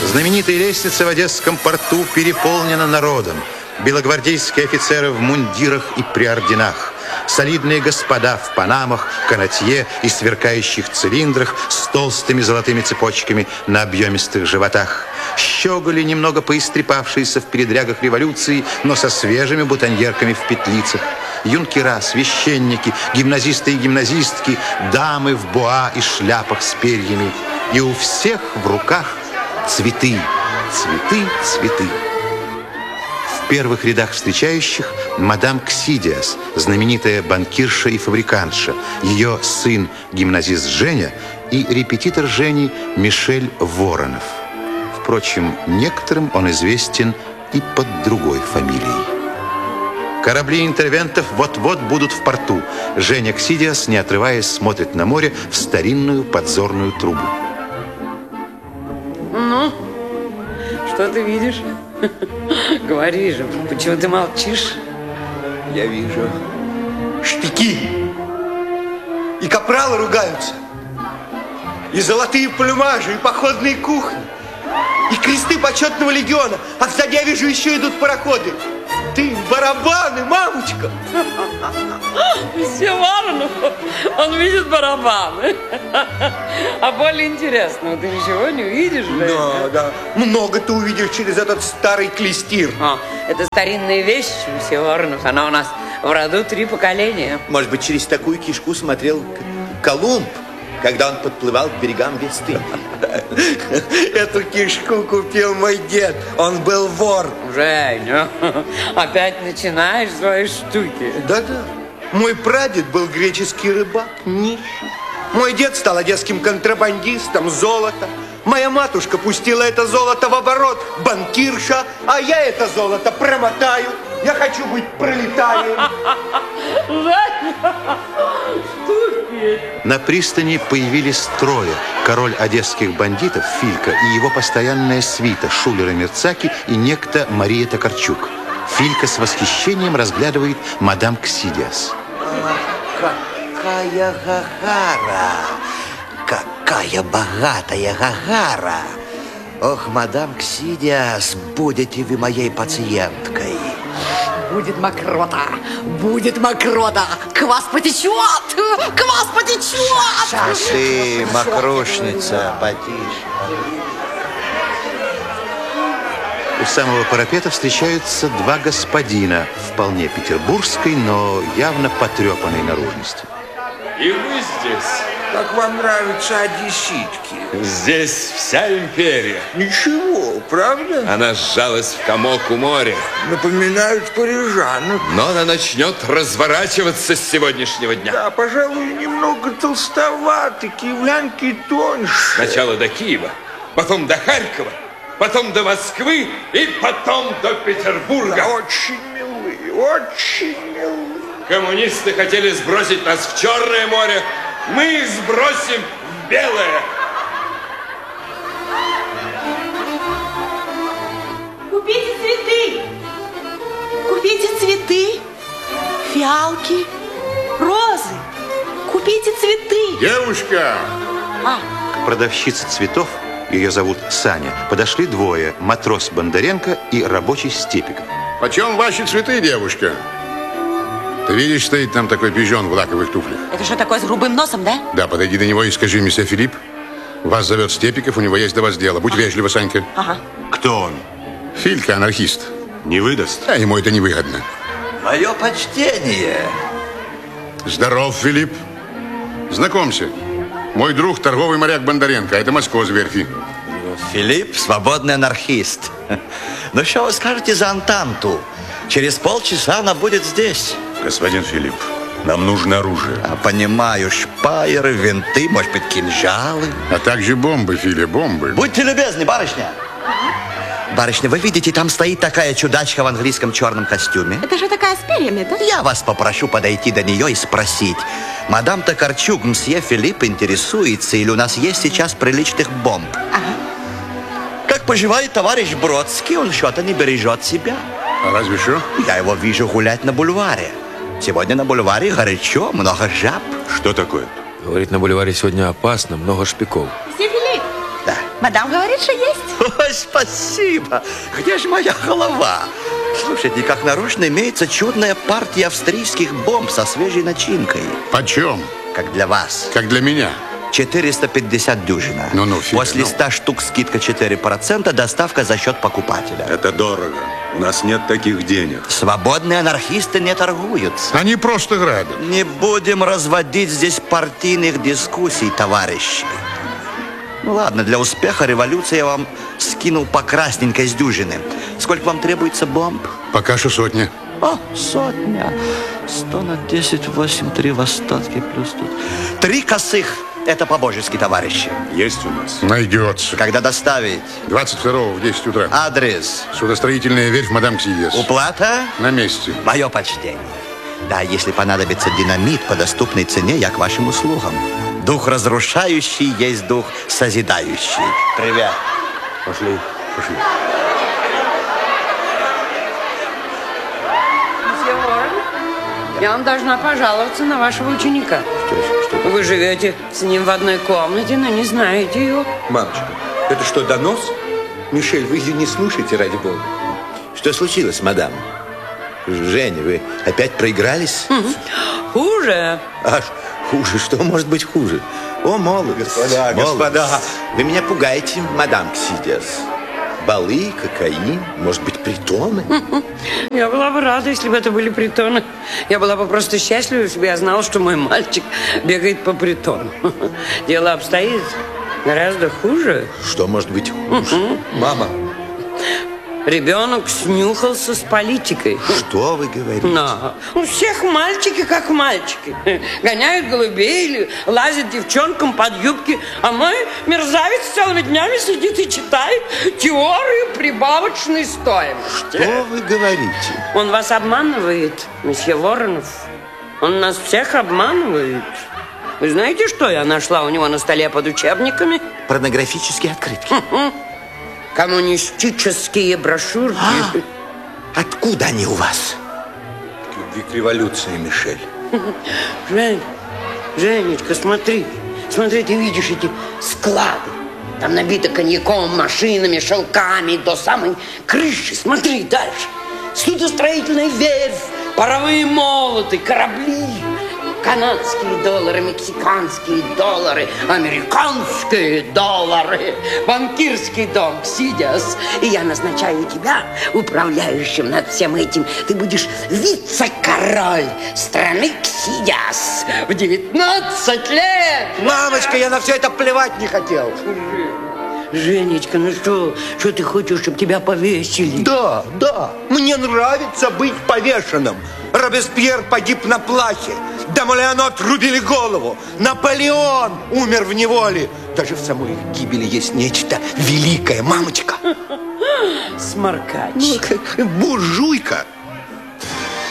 Знаменитая лестница в Одесском порту переполнена народом. Белогвардейские офицеры в мундирах и при орденах. Солидные господа в панамах, канатье и сверкающих цилиндрах с толстыми золотыми цепочками на объемистых животах. Щеголи, немного поистрепавшиеся в передрягах революции, но со свежими бутоньерками в петлицах. Юнкера, священники, гимназисты и гимназистки, дамы в буа и шляпах с перьями. И у всех в руках цветы, цветы, цветы. В первых рядах встречающих мадам Ксидиас, знаменитая банкирша и фабрикантша, ее сын, гимназист Женя, и репетитор Жени Мишель Воронов. Впрочем, некоторым он известен и под другой фамилией. Корабли интервентов вот-вот будут в порту. Женя Ксидиас, не отрываясь, смотрит на море в старинную подзорную трубу. Ну, что ты видишь? Говори же, почему ты молчишь? Я вижу штыки. И капралы ругаются. И золотые плюмажи, и походные кухни. И кресты почетного легиона. А сзади я вижу, еще идут пароходы. Ты, барабаны, мамочка. Все Воронов, он видит барабаны. А более интересного ты ничего не увидишь? Да, да. Много ты увидишь через этот старый клестир. Это старинная вещь, все Воронов. Она у нас в роду 3 поколения. Может быть, через такую кишку смотрел Колумб, когда он подплывал к берегам Вест-Индии. Эту кишку купил мой дед. Он был вор. Женя, опять начинаешь свои штуки. Да-да. Мой прадед был греческий рыбак, нищий. Мой дед стал одесским контрабандистом золота. Моя матушка пустила это золото в оборот, банкирша, а я это золото промотаю. Я хочу быть пролетарием. На пристани появились трое. Король одесских бандитов Филька и его постоянная свита Шулер и Мерцаки и некто Мария Токарчук. Филька с восхищением разглядывает мадам Ксидиас. Какая гагара! Какая богатая гагара! Ох, мадам Ксидиас, будете вы моей пациенткой. Будет мокрота, будет мокрота. Квас потечет, квас потечет. Сейчас ты, мокрошница, потише. У самого парапета встречаются 2 господина вполне петербургской, но явно потрепанной наружности. И вы здесь? Как вам нравятся одесситки? Здесь вся империя. Ничего, правда? Она сжалась в комок у моря. Напоминают парижанок. Но она начнет разворачиваться с сегодняшнего дня. Да, пожалуй, немного толстоваты, киевлянки тоньше. Сначала до Киева, потом до Харькова, потом до Москвы и потом до Петербурга. Да, очень милые, очень милые. Коммунисты хотели сбросить нас в Черное море. Мы сбросим в Белое. Купите цветы. Купите цветы. Фиалки, розы. Купите цветы. Девушка! К продавщице цветов, ее зовут Саня, подошли 2: матрос Бондаренко и рабочий Степиков. Почем ваши цветы, девушка? Ты видишь, стоит там такой пижон в лаковых туфлях? Это что такое, с грубым носом, да? Да, подойди до него и скажи: месье Филипп, вас зовет Степиков, у него есть до вас дело. Будь вежлива, Санька. Ага. Кто он? Филька, анархист. Не выдаст? А ему это невыгодно. Мое почтение. Здоров, Филипп. Знакомься. Мой друг, торговый моряк Бондаренко. Это Москва с верфи. Филипп, свободный анархист. Ну что вы скажете за Антанту? Через полчаса она будет здесь. Господин Филипп, нам нужно оружие. Понимаю, шпайеры, винты, может быть, кинжалы. А также бомбы, Филипп, бомбы. Будьте любезны, барышня. Барышня, вы видите, там стоит такая чудачка в английском черном костюме. Это же такая с перьями, да? Я вас попрошу подойти до нее и спросить. Мадам Токарчук, мсье Филипп интересуется, или у нас есть сейчас приличных бомб? Ага. Как поживает товарищ Бродский? Он что-то не бережет себя. А разве что? Я его вижу гулять на бульваре. Сегодня на бульваре горячо, много жаб. Что такое? Говорит, на бульваре сегодня опасно, много шпиков. Месье Филипп, Да. Мадам говорит, что есть. Ой, спасибо. Где же моя голова? Слушайте, как нарочно имеется чудная партия австрийских бомб со свежей начинкой. Почем? Как для вас. Как для меня. 450 дюжина. Ну, Федя, После 100 штук скидка 4%, доставка за счет покупателя. Это дорого. У нас нет таких денег. Свободные анархисты не торгуются. Они просто грабят. Не будем разводить здесь партийных дискуссий, товарищи. Ну ладно, для успеха революции я вам скинул по красненькой с дюжины. Сколько вам требуется бомб? Пока что сотня. О, сотня. 100 на 10, 8, 3 в остатке плюс тут. 3 косых. Это по-божески, товарищи. Есть у нас. Найдется. Когда доставить? 22-го в 10 утра. Адрес? Судостроительная верфь мадам Ксиес. Уплата? На месте. Мое почтение. Да, если понадобится динамит по доступной цене, я к вашим услугам. Дух разрушающий есть дух созидающий. Привет. Пошли. Месье Ворон, я вам должна пожаловаться на вашего ученика. Что? Вы живете с ним в одной комнате, но не знаете его. Мамочка, это что, донос? Мишель, вы ее не слушайте, ради бога. Что случилось, мадам? Женя, вы опять проигрались? Хуже. Аж хуже. Что может быть хуже? О, молодость. Господа. Вы меня пугаете, мадам Ксидиас. Балы, кокаин, может быть, притоны? Я была бы рада, если бы это были притоны. Я была бы просто счастлива, если бы я знала, что мой мальчик бегает по притону. Дело обстоит гораздо хуже. Что может быть хуже? Мама. Ребенок снюхался с политикой. Что вы говорите? Да. У всех мальчики как мальчики. Гоняют голубей или лазят девчонкам под юбки. А мой мерзавец целыми днями сидит и читает теорию прибавочной стоимости. Что вы говорите? Он вас обманывает, месье Воронов. Он нас всех обманывает. Вы знаете, что я нашла у него на столе под учебниками? Порнографические открытки. Коммунистические брошюрки. Откуда они у вас? Любви к революции, Мишель. Женечка, смотри. Смотри, ты видишь эти склады. Там набито коньяком, машинами, шелками до самой крыши. Смотри дальше. Судостроительная верфь, паровые молоты, корабли. Канадские доллары, мексиканские доллары, американские доллары, банкирский дом Ксидиас. И я назначаю тебя управляющим над всем этим. Ты будешь вице-король страны Ксидиас в 19 лет. Мамочка, я на все это плевать не хотел. Женечка, ну что ты хочешь, чтобы тебя повесили? Да, мне нравится быть повешенным. Робеспьер погиб на плахе. Дамолеону отрубили голову. Наполеон умер в неволе. Даже в самой гибели есть нечто великое, мамочка. Сморкач. Буржуйка.